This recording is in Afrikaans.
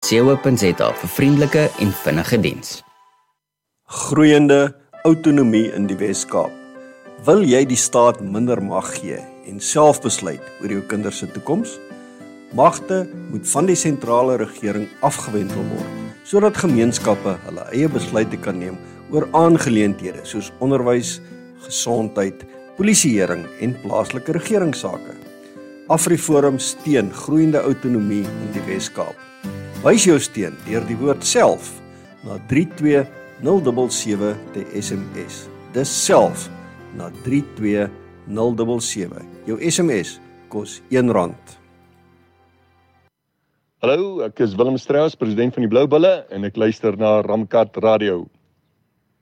www.rsg.co.za vir vriendelike en vinnige diens. Groeiende autonomie in die Wes-Kaap. Wil jy die staat minder mag gee en self besluit oor jou kinders se toekoms? Magte moet van die sentrale regering afgewendel word, sodat gemeenskappe hulle eie besluite kan neem oor aangeleenthede soos onderwys, gesondheid, polisieering en plaaslike regeringssake. AfriForum steun groeiende autonomie in die Wes-Kaap. Wys jou steun deur die woord self na 32077 te SMS. Dis self na 32077. Jou SMS kos R1. Hallo, ek is Willem Strauss, president van die Blou Bulle en ek luister na Ramkat Radio.